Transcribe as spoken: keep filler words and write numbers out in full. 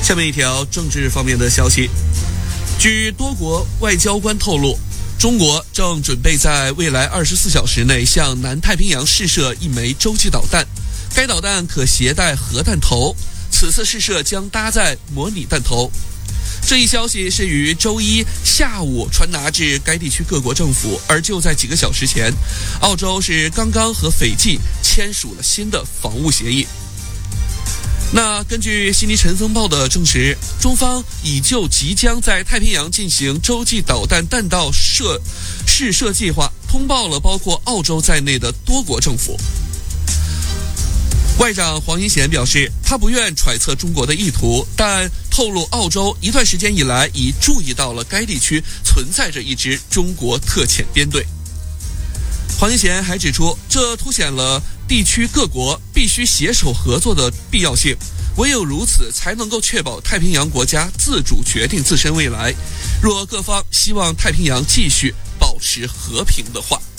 下面一条政治方面的消息，据多国外交官透露，中国正准备在未来二十四小时内向南太平洋试射一枚洲际导弹，该导弹可携带核弹头，此次试射将搭载模拟弹头。这一消息是于周一下午传达至该地区各国政府，而就在几个小时前，澳洲是刚刚和斐济签署了新的防务协议。那根据悉尼晨风报的证实，中方已就即将在太平洋进行洲际导弹弹道射试射计划通报了包括澳洲在内的多国政府。外长黄英贤表示，他不愿揣测中国的意图，但透露澳洲一段时间以来已注意到了该地区存在着一支中国特遣编队。黄英贤还指出，这凸显了地区各国必须携手合作的必要性，唯有如此才能够确保太平洋国家自主决定自身未来。若各方希望太平洋继续保持和平的话。